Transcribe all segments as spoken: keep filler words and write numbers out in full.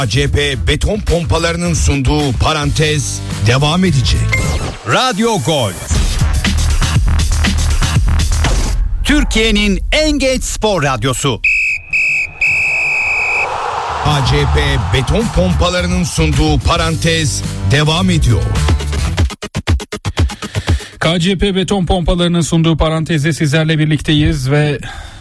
A C P beton pompalarının sunduğu parantez devam edecek. Radyo Gol. Türkiye'nin en geç spor radyosu. A C P beton pompalarının sunduğu parantez devam ediyor. K C P beton pompalarının sunduğu parantezde sizlerle birlikteyiz ve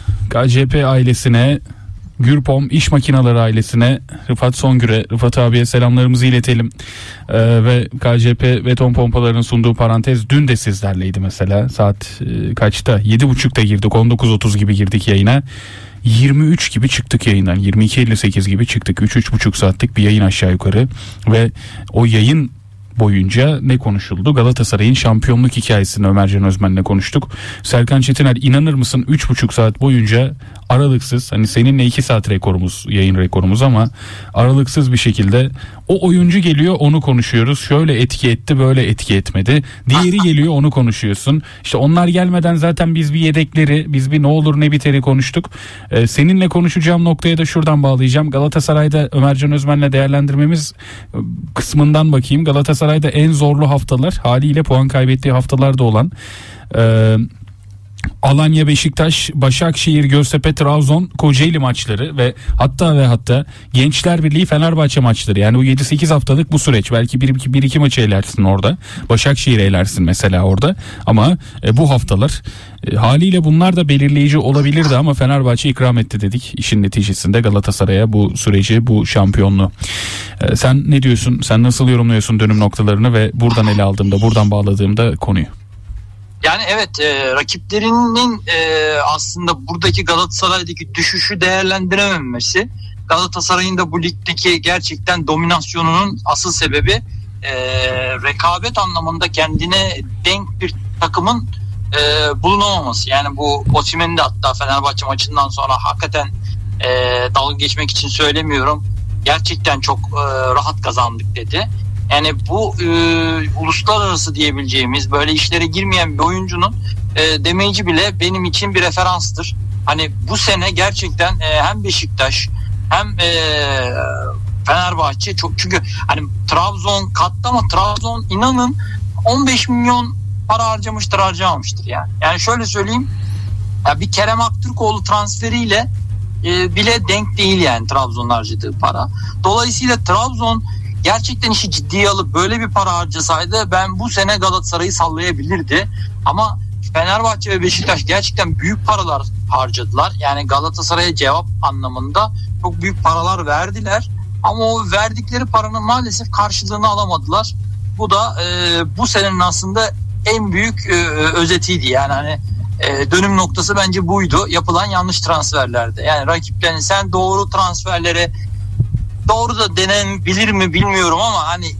K C P ailesine, Gürpom İş Makineleri ailesine, Rıfat Songür'e, Rıfat abiye selamlarımızı iletelim. Ee, ve K C P beton pompalarının sunduğu parantez dün de sizlerleydi mesela. Saat e, kaçta? yedi buçukta girdik, on dokuz otuz gibi girdik yayına. yirmi üç gibi çıktık yayından. yirmi iki elli sekiz gibi çıktık. üç üç buçuk saatlik bir yayın aşağı yukarı. Ve o yayın boyunca ne konuşuldu? Galatasaray'ın şampiyonluk hikayesini Ömercan Özmen'le konuştuk. Serkan Çetiner, inanır mısın üç buçuk saat boyunca aralıksız, hani seninle iki saat rekorumuz, yayın rekorumuz, ama aralıksız bir şekilde o oyuncu geliyor, onu konuşuyoruz. Şöyle etki etti, böyle etki etmedi. Diğeri geliyor, onu konuşuyorsun. İşte onlar gelmeden zaten biz bir yedekleri, biz bir ne olur ne biteri konuştuk. Ee, seninle konuşacağım noktaya da şuradan bağlayacağım. Galatasaray'da Ömercan Özmen'le değerlendirmemiz kısmından bakayım. Galatasaray'da en zorlu haftalar, haliyle puan kaybettiği haftalarda olan Ee, Alanya, Beşiktaş, Başakşehir, Göztepe, Trabzon, Kocaeli maçları ve hatta ve hatta Gençler Birliği, Fenerbahçe maçları. Yani bu yedi sekiz haftalık bu süreç. Belki bir iki maçı elersin orada. Başakşehir'i elersin mesela orada. Ama e, bu haftalar e, haliyle bunlar da belirleyici olabilirdi ama Fenerbahçe ikram etti dedik. İşin neticesinde Galatasaray'a bu süreci, bu şampiyonluğu. E, sen ne diyorsun? Sen nasıl yorumluyorsun dönüm noktalarını ve buradan ele aldığımda, buradan bağladığımda konuyu? Yani evet, e, rakiplerinin e, aslında buradaki Galatasaray'daki düşüşü değerlendirememesi, Galatasaray'ın da bu ligdeki gerçekten dominasyonunun asıl sebebi e, rekabet anlamında kendine denk bir takımın e, bulunamaması. Yani bu Osimhen'in de hatta Fenerbahçe maçından sonra hakikaten e, dalga geçmek için söylemiyorum, gerçekten çok e, rahat kazandık dedi. Yani bu e, uluslararası diyebileceğimiz böyle işlere girmeyen bir oyuncunun e, demeyici bile benim için bir referanstır. Hani bu sene gerçekten e, hem Beşiktaş hem e, Fenerbahçe çok, çünkü hani Trabzon kattı ama Trabzon inanın on beş milyon para harcamıştır, harcamamıştır yani. Yani şöyle söyleyeyim, ya bir Kerem Aktürkoğlu transferiyle e, bile denk değil yani Trabzon'un harcadığı para. Dolayısıyla Trabzon gerçekten işi ciddiye alıp böyle bir para harcasaydı ben bu sene Galatasaray'ı sallayabilirdi. Ama Fenerbahçe ve Beşiktaş gerçekten büyük paralar harcadılar. Yani Galatasaray'a cevap anlamında çok büyük paralar verdiler. Ama o verdikleri paranın maalesef karşılığını alamadılar. Bu da e, bu senenin aslında en büyük e, özetiydi. Yani hani e, dönüm noktası bence buydu. Yapılan yanlış transferlerde. Yani rakiplerin sen doğru transferlere, doğru da denebilir mi bilmiyorum ama hani